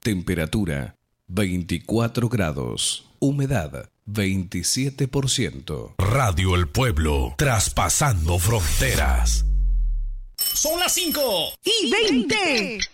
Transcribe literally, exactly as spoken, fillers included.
Temperatura veinticuatro grados. Humedad veintisiete por ciento. Radio El Pueblo, traspasando fronteras. Son las cinco y veinte.